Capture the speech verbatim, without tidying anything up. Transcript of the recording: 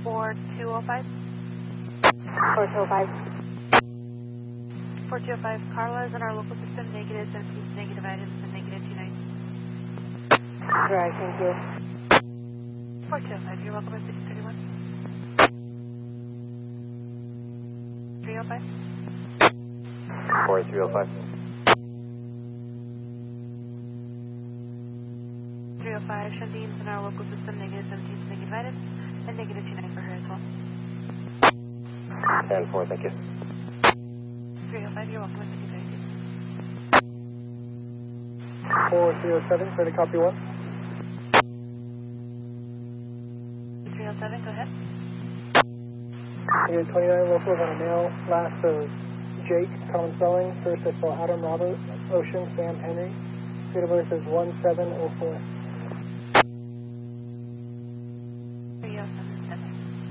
four two oh five. four two oh five. four two oh five, Carla is in our local system, negative seventeen, negative items, and negative two nine. Right, thank you. four two oh five, you're welcome at six thirty-one. three oh five. four three oh five. three oh five, Shandine's in our local system, negative seventeen, negative items, and negative two nine for her as well. ten four, thank you. three oh five, you're welcome at fifty thirty-two. four three oh seven, clear to copy one. three oh seven, go ahead. Negative twenty-nine, locals on a male, last of Jake, common spelling. First I saw Adam, Robert, Ocean, Sam, Henry. Date of birth is one seven oh four.